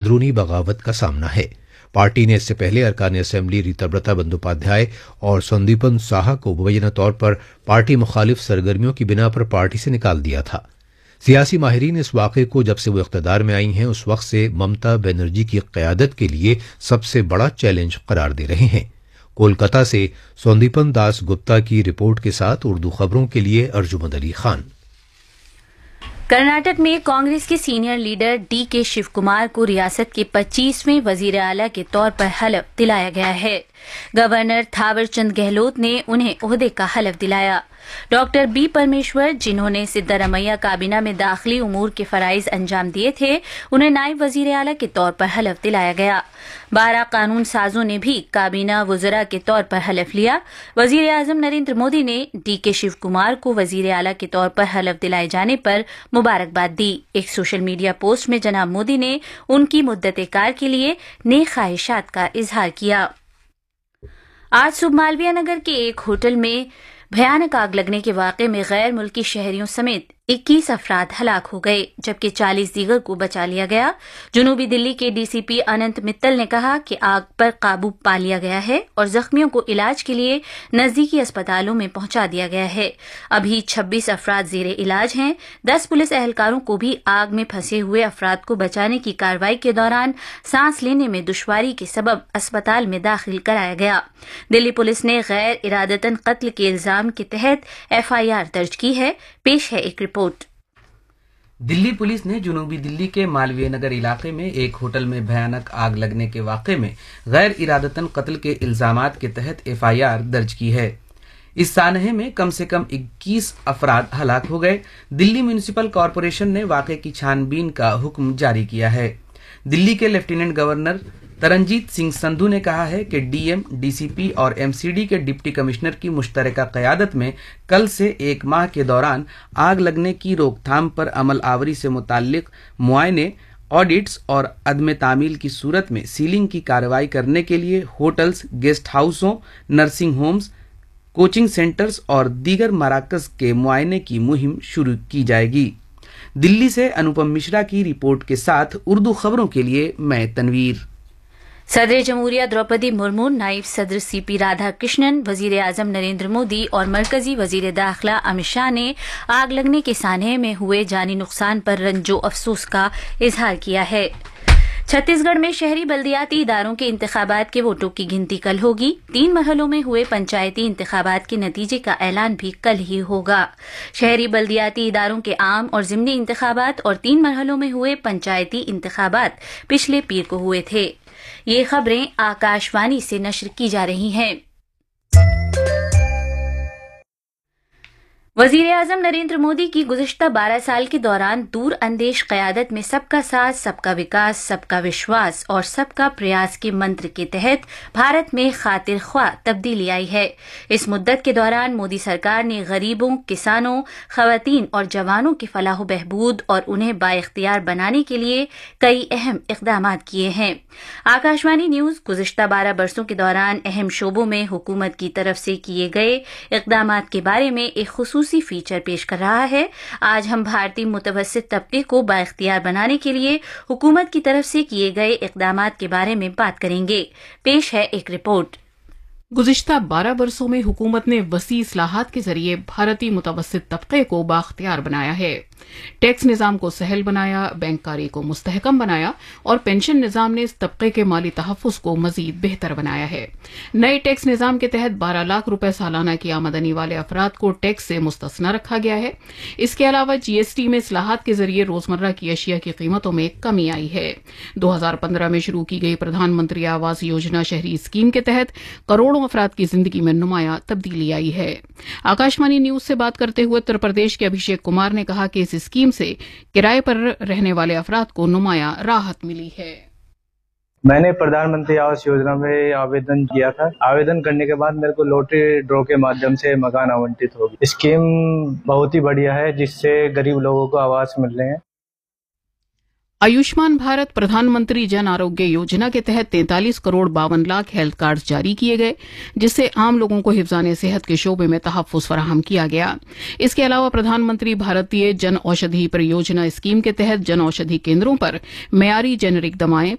अंदरूनी बगावत का सामना है। पार्टी ने इससे पहले अरकान असेंबली रीताब्रता बंदोपाध्याय और संदीपन साहा को मुबैना तौर पर पार्टी मुखालिफ सरगर्मियों की बिना पर पार्टी से निकाल दिया था। सियासी माहिरीन इस वाक़े को जब से वो इख्तिदार में आई हैं उस वक्त से ममता बनर्जी की क़यादत के लिए सबसे बड़ा चैलेंज करार दे रहे हैं। कोलकाता से संदीपन दास गुप्ता की रिपोर्ट के साथ उर्दू खबरों के लिए अर्जुमंद अली खान। कर्नाटक में कांग्रेस के senior leader DK. Shiv Kumar को रियासत के 25वें वजीर आला के तौर पर हलफ दिलाया गया है। गवर्नर थावर चंद गहलोत ने उन्हें ओहदे का हलफ दिलाया। डॉक्टर बी परमेश्वर, जिन्होंने सिद्धारमैया काबीना में दाखिली उमूर के फराइज अंजाम दिए थे, उन्हें नायब वजीर आला के तौर पर हलफ दिलाया गया। 12 कानून साजों ने भी काबीना वज़रा के तौर पर हलफ लिया। वजीर आजम नरेंद्र मोदी ने डी.के. शिव कुमार को वजीर आला के तौर पर हलफ दिलाए जाने पर मुबारकबाद दी। एक सोशल मीडिया पोस्ट में जनाब मोदी ने उनकी मुद्दत कार के लिए नेक ख्वाहिशात का इजहार किया। आज सुबह मालवीय नगर के एक होटल में भयानक आग लगने के वाक़े में गैर मुल्की शहरियों समेत 21 अफराद हलाक हो गए, जबकि 40 दीगर को बचा लिया गया। जनूबी दिल्ली के डीसीपी अनंत मित्तल ने कहा कि आग पर काबू पा लिया गया है और जख्मियों को इलाज के लिए नजदीकी अस्पतालों में पहुंचा दिया गया है। अभी 26 अफराद जेरे इलाज हैं। 10 पुलिस एहलकारों को भी आग में फंसे हुए अफराद को बचाने की कार्रवाई के दौरान सांस लेने में दुश्वारी के सबब अस्पताल में दाखिल कराया गया। दिल्ली पुलिस ने गैर इरादतन कत्ल के इल्जाम के तहत FIR दर्ज की है। पेश है एक रिपोर्ट। दिल्ली पुलिस ने जनूबी दिल्ली के मालवीय नगर इलाके में एक होटल में भयानक आग लगने के वाक़े में गैर इरादतन कत्ल के इल्जामात के तहत FIR दर्ज की है। इस सानहे में कम से कम 21 अफराद हलाक हो गए। दिल्ली म्यूनिसिपल कॉरपोरेशन ने वाक़े की छानबीन का हुक्म जारी किया है। दिल्ली के लेफ्टिनेंट गवर्नर तरनजीत सिंह संधू ने कहा है कि DM, DCP और MCD के डिप्टी कमिश्नर की मुश्तरका क़यादत में कल से एक माह के दौरान आग लगने की रोकथाम पर अमल आवरी से मुताल्लिक मुआयने, ऑडिट्स और अदम तामील की सूरत में सीलिंग की कार्रवाई करने के लिए hotels, guest हाउसों, nursing homes, coaching centres और दीगर मराकज़ के मुआयने की मुहिम शुरू की जाएगी। दिल्ली से अनुपम मिश्रा की रिपोर्ट के साथ उर्दू खबरों के लिए मैं तनवीर। सदर जमहूरिया द्रौपदी मुर्मू, नायब सदर CP राधाकृष्णन, वजीर आजम नरेंद्र मोदी और मरकजी वजीर दाखिला अमित शाह ने आग लगने के सानहे में हुए जानी नुकसान पर रंजो अफसोस का इजहार किया है। छत्तीसगढ़ में शहरी बल्दियाती इदारों के इंतखाबात के वोटों की गिनती कल होगी। 3 मरहलों में हुए पंचायती इंतखाबात के नतीजे का ऐलान भी कल ही होगा। शहरी बल्दियाती इदारों के आम और ज़िमनी इंतखाबात और 3 मरहलों में हुए पंचायती इंतखाबात पिछले पीर को हुए थे। ये खबरें आकाशवाणी से नश्र की जा रही हैं। वजीर आजम नरेंद्र मोदी की गुज़िश्ता 12 साल के दौरान दूर अंदेश क़यादत में सबका साथ, सबका विकास, सबका विश्वास और सबका प्रयास के मंत्र के तहत भारत में खातिर ख्वाह तब्दीली आई है। इस मुद्दत के दौरान मोदी सरकार ने गरीबों, किसानों, खवातीन और जवानों की फलाह बहबूद और उन्हें बाइख्तियार बनाने के लिए कई अहम इक़दामात किए हैं। आकाशवाणी न्यूज़ गुज़िश्ता 12 बरसों के दौरान अहम शोबों में हुकूमत की तरफ से किए गए इक़दामात के बारे में एक खुसूसी फीचर पेश कर रहा है। आज हम भारतीय मुतवस्सित तबके को बाइख्तियार बनाने के लिए हुकूमत की तरफ से किए गए इक़दामात के बारे में बात करेंगे। पेश है एक रिपोर्ट। गुज़िश्ता 12 बरसों में हुकूमत ने वसी इस्लाहात के जरिए भारतीय मुतवस्सित तबके को बाख्तियार बनाया है। टैक्स निज़ाम को सहल बनाया, बैंककारी को मुस्तहकम बनाया और पेंशन निज़ाम ने इस तबके के माली तहफ़्फ़ुज़ को मज़ीद बेहतर बनाया है। नए टैक्स निज़ाम के तहत 12 लाख रुपए सालाना की आमदनी वाले अफराद को टैक्स से मुस्तस्ना रखा गया है। इसके अलावा GST में इस्लाहात के जरिए रोज़मर्रा की अशिया की कीमतों में कमी आई है। 2015 में शुरू की गई प्रधानमंत्री आवास योजना शहरी स्कीम के तहत करोड़ों अफराद की जिंदगी में नुमाया तब्दीली आई है। आकाशवाणी न्यूज से बात करते हुए उत्तर प्रदेश के अभिषेक कुमार ने कहा कि इस स्कीम से किराए पर रहने वाले अफराद को नुमाया राहत मिली है। मैंने प्रधानमंत्री आवास योजना में आवेदन किया था। आवेदन करने के बाद मेरे को लॉटरी ड्रॉ के माध्यम से मकान आवंटित हो गया। स्कीम बहुत ही बढ़िया है, जिससे गरीब लोगों को आवास मिल रहे हैं। आयुष्मान भारत प्रधानमंत्री जन आरोग्य योजना के तहत 43 करोड़ 52 लाख हेल्थ कार्ड जारी किए गए, जिससे आम लोगों को हिफ्ज़ान सेहत के शोबे में तहफ़्फ़ुज़ फराहम किया गया। इसके अलावा प्रधानमंत्री भारतीय जन औषधि परियोजना स्कीम के तहत जन औषधि केंद्रों पर मेयारी जेनेरिक दवाएं